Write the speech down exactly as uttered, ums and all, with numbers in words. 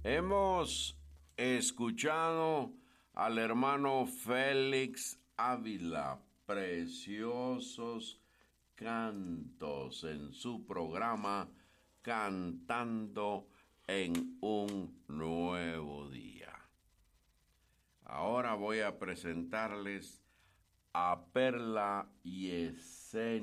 Hemos escuchado al hermano Félix Ávila, preciosos cantos en su programa Cantando en un Nuevo Día. Ahora voy a presentarles a Perla Yesenia.